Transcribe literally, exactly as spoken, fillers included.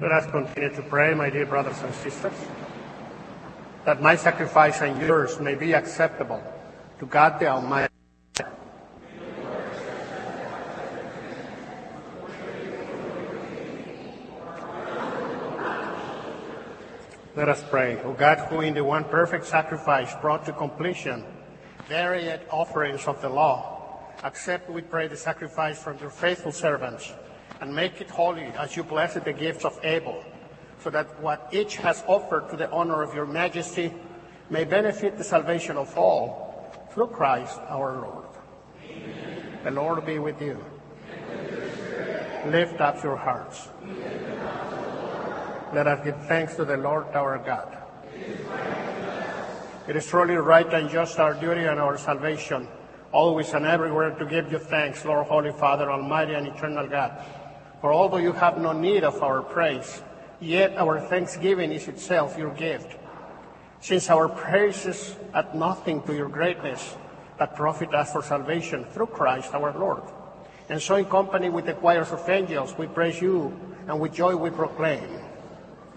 Let us continue to pray, my dear brothers and sisters, that my sacrifice and yours may be acceptable to God the Almighty. Let us pray. O God, who in the one perfect sacrifice brought to completion varied offerings of the law, accept, we pray, the sacrifice from your faithful servants, and make it holy as you blessed the gifts of Abel, so that what each has offered to the honor of your majesty may benefit the salvation of all, through Christ our Lord. Amen. The Lord be with you. And with your spirit. Lift up your hearts. We lift them up to the Lord. Let us give thanks to the Lord our God. It is right and just. It is truly right and just, our duty and our salvation, always and everywhere to give you thanks, Lord, Holy Father, Almighty and eternal God. For although you have no need of our praise, yet our thanksgiving is itself your gift. Since our praises add nothing to your greatness, but profit us for salvation through Christ our Lord. And so in company with the choirs of angels, we praise you, and with joy we proclaim.